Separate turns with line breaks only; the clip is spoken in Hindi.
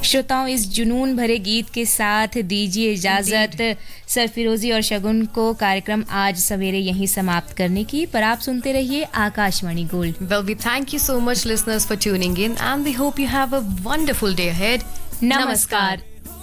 श्रोताओं, इस जुनून भरे गीत के साथ दीजिए इजाजत सरफिरोजी और शगुन को कार्यक्रम आज सवेरे यहीं समाप्त करने की, पर आप सुनते रहिए Akashvani gold.
Well, we thank you so much listeners for tuning in and we hope you have a wonderful day ahead.
नमस्कार.